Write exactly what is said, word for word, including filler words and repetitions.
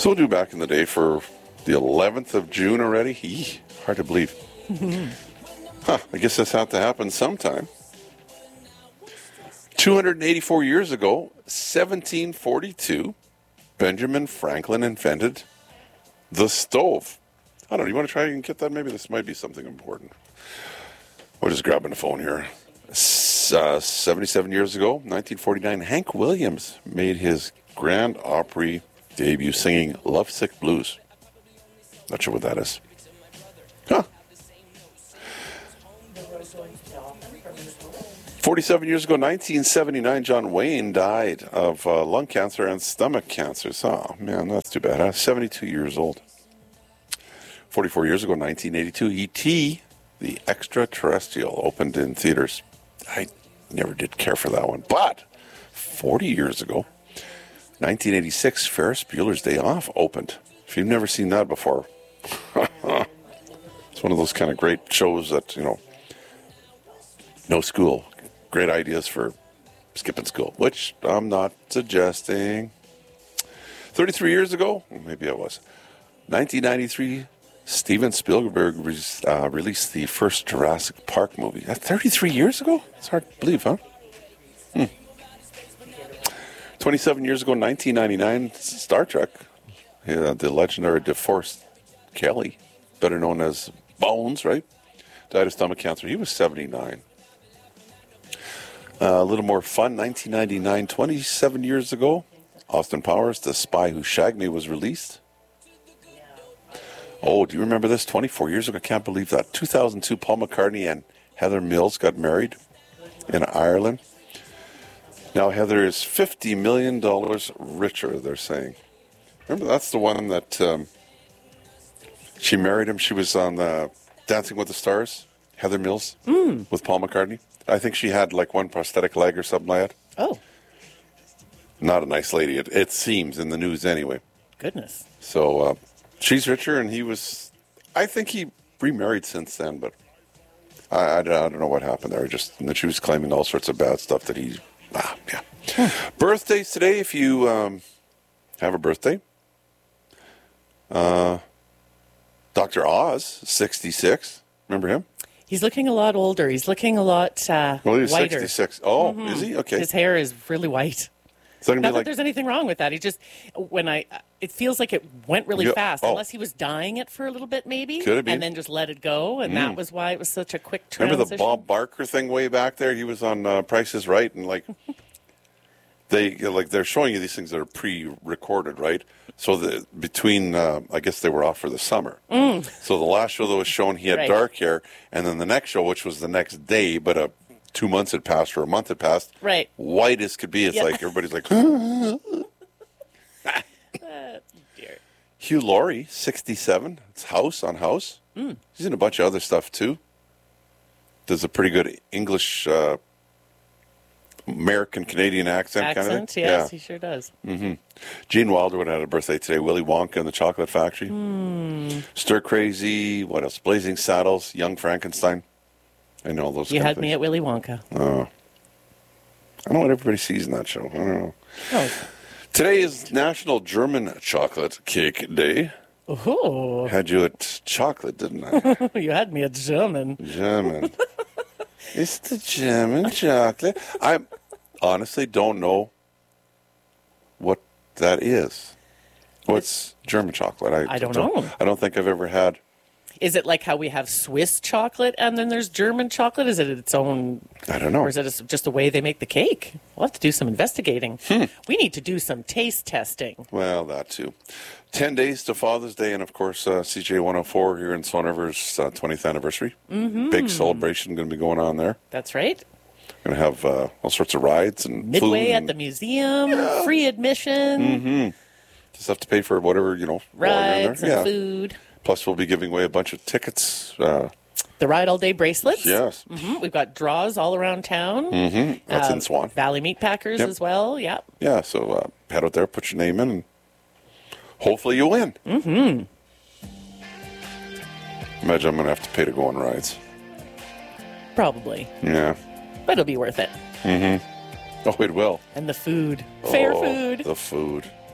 So we'll do back in the day for the eleventh of June already. Eee, hard to believe. Huh, I guess this had to happen sometime. two hundred eighty-four years ago, seventeen forty-two, Benjamin Franklin invented the stove. I don't know, you want to try and get that? Maybe this might be something important. We're just grabbing the phone here. Uh, seventy-seven years ago, nineteen forty-nine, Hank Williams made his Grand Opry debut singing Lovesick Blues. Not sure what that is. Huh. forty-seven years ago, nineteen seventy-nine, John Wayne died of uh, lung cancer and stomach cancer. Oh, man, that's too bad. Huh? seventy-two years old. forty-four years ago, nineteen eighty-two, E T, the Extraterrestrial, opened in theaters. I never did care for that one. But forty years ago, nineteen eighty-six, Ferris Bueller's Day Off opened. If you've never seen that before, it's one of those kind of great shows that, you know, no school. Great ideas for skipping school, which I'm not suggesting. thirty-three years ago, maybe I was, nineteen ninety-three, Steven Spielberg re- uh, released the first Jurassic Park movie. That's thirty-three years ago? It's hard to believe, huh? Hmm. twenty-seven years ago, nineteen ninety-nine, Star Trek, yeah, the legendary DeForest Kelly, better known as Bones, right? Died of stomach cancer. He was seventy-nine. Uh, a little more fun, nineteen ninety-nine, twenty-seven years ago, Austin Powers, The Spy Who Shagged Me, was released. Oh, do you remember this? twenty-four years ago, I can't believe that. two thousand two, Paul McCartney and Heather Mills got married in Ireland. Now Heather is fifty million dollars richer, they're saying. Remember, that's the one that um, she married him. She was on uh, Dancing with the Stars, Heather Mills, mm. with Paul McCartney. I think she had like one prosthetic leg or something like that. Oh. Not a nice lady. It, it seems in the news anyway. Goodness. So uh, she's richer, and he was, I think he remarried since then, but I, I, I don't know what happened there. Just and that she was claiming all sorts of bad stuff that he, ah, yeah. Hmm. Birthdays today, if you um, have a birthday. Uh, Doctor Oz, sixty-six. Remember him? He's looking a lot older. He's looking a lot uh, well, he's whiter. sixty-six. Oh, mm-hmm. is he? Okay. His hair is really white. So Not that like, there's anything wrong with that. He just, when I, it feels like it went really yeah, fast, oh. unless he was dyeing it for a little bit maybe. Could it be? And then just let it go, and mm. that was why it was such a quick transition. Remember the Bob Barker thing way back there? He was on uh, Price is Right, and like, they, like they're showing you these things that are pre-recorded, right? So the between, uh, I guess they were off for the summer. Mm. So the last show that was shown, he had right. dark hair, and then the next show, which was the next day, but uh, two months had passed or a month had passed, right? White as could be. It's yeah. like everybody's like, uh, dear. Hugh Laurie, sixty-seven. It's House on House. Mm. He's in a bunch of other stuff too. Does a pretty good English. Uh, American Canadian accent, accent kind of thing. Yes, yeah. he sure does. Mm-hmm. Gene Wilder would have had a birthday today. Willy Wonka and the Chocolate Factory. Mm. Stir Crazy. What else? Blazing Saddles. Young Frankenstein. I know those. You kind had of me at Willy Wonka. Oh, I don't know what everybody sees in that show. I don't know. Oh. Today is National German Chocolate Cake Day. Oh. Had you at chocolate, didn't I? You had me at German. German. It's the German chocolate. I honestly don't know what that is. What's German chocolate? I don't know. I don't think I've ever had. Is it like how we have Swiss chocolate and then there's German chocolate? Is it its own? I don't know. Or is it just the way they make the cake? We'll have to do some investigating. Hmm. We need to do some taste testing. Well, that too. Ten days to Father's Day, and of course, uh, C J one oh four here in Stone River's uh, twentieth anniversary. Mm-hmm. Big celebration going to be going on there. That's right. Going to have uh, all sorts of rides and Midway food at and, the museum, yeah. free admission. Mm-hmm. Just have to pay for whatever, you know. Rides and yeah. food. Plus, we'll be giving away a bunch of tickets. Uh, the Ride All Day bracelets. Yes. Mm-hmm. We've got draws all around town. Mm-hmm. That's uh, in Swan. Valley Meat Packers yep. as well. Yeah. Yeah, so uh, head out there, put your name in, and hopefully you win. Mm-hmm. Imagine I'm going to have to pay to go on rides. Probably. Yeah. But it'll be worth it. Mm-hmm. Oh, it will. And the food. Fair oh, food. The food.